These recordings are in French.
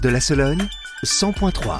De la Sologne, 100.3.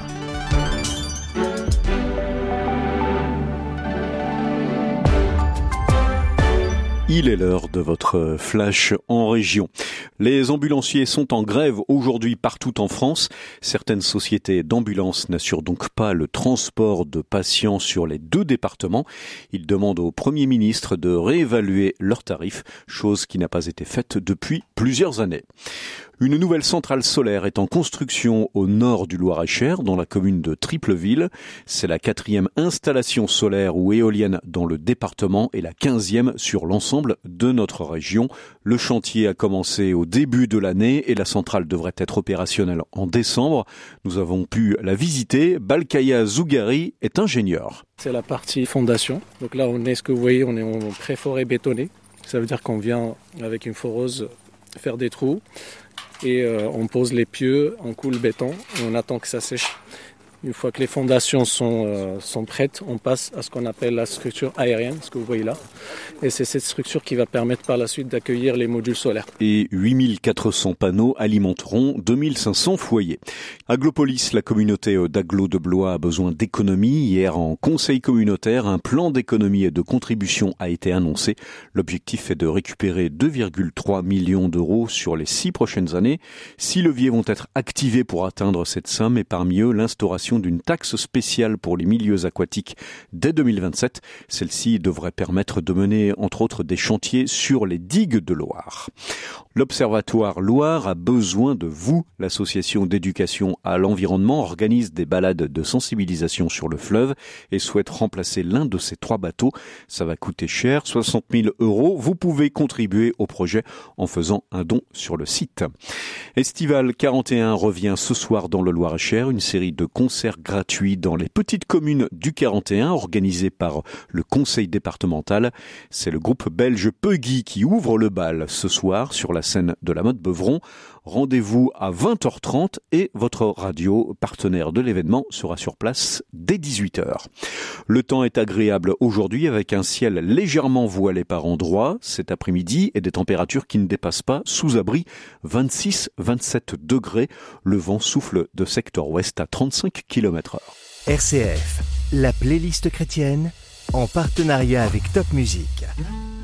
Il est l'heure de votre flash en région. Les ambulanciers sont en grève aujourd'hui partout en France. Certaines sociétés d'ambulances n'assurent donc pas le transport de patients sur les 2 départements. Ils demandent au Premier ministre de réévaluer leurs tarifs, chose qui n'a pas été faite depuis plusieurs années. Une nouvelle centrale solaire est en construction au nord du Loir-et-Cher, dans la commune de Tripleville. C'est la 4e installation solaire ou éolienne dans le département et la 15e sur l'ensemble de notre région. Le chantier a commencé au début de l'année et la centrale devrait être opérationnelle en décembre. Nous avons pu la visiter. Balkaya Zougari est ingénieur. C'est la partie fondation. Donc là, ce que vous voyez, on est en pré-forêt bétonnée. Ça veut dire qu'on vient avec une foreuse faire des trous. Et on pose les pieux, on coule le béton et on attend que ça sèche. Une fois que les fondations sont prêtes, on passe à ce qu'on appelle la structure aérienne, ce que vous voyez là. Et c'est cette structure qui va permettre par la suite d'accueillir les modules solaires. Et 8400 panneaux alimenteront 2500 foyers. Aglopolis, la communauté d'Aglo de Blois a besoin d'économies. Hier, en conseil communautaire, un plan d'économie et de contribution a été annoncé. L'objectif est de récupérer 2,3 millions d'euros sur les 6 prochaines années. 6 leviers vont être activés pour atteindre cette somme et parmi eux, l'instauration d'une taxe spéciale pour les milieux aquatiques dès 2027. Celle-ci devrait permettre de mener, entre autres, des chantiers sur les digues de Loire. L'Observatoire Loire a besoin de vous. L'association d'éducation à l'environnement organise des balades de sensibilisation sur le fleuve et souhaite remplacer l'un de ces 3 bateaux. Ça va coûter cher, 60 000 €. Vous pouvez contribuer au projet en faisant un don sur le site. Estival 41 revient ce soir dans le Loir-et-Cher, une série de concerts gratuits dans les petites communes du 41 organisés par le conseil départemental. C'est le groupe belge Peggy qui ouvre le bal ce soir sur la scène de la Motte-Beuvron. Rendez-vous à 20h30 et votre radio, partenaire de l'événement, sera sur place dès 18h. Le temps est agréable aujourd'hui avec un ciel légèrement voilé par endroits cet après-midi et des températures qui ne dépassent pas, sous abri, 26-27 degrés. Le vent souffle de secteur ouest à 35 km/h. RCF, la playlist chrétienne, en partenariat avec Top Music.